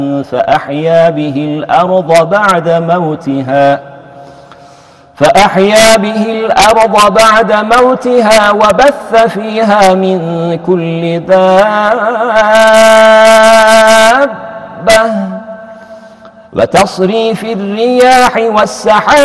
فأحيا به الأرض بعد موتها وبث فيها من كل دابة وتصريف الرياح والسحاب